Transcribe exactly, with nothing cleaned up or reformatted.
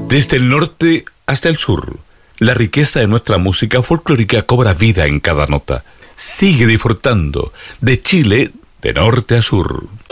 Desde el norte hasta el sur, la riqueza de nuestra música folclórica cobra vida en cada nota. Sigue disfrutando de Chile de norte a sur.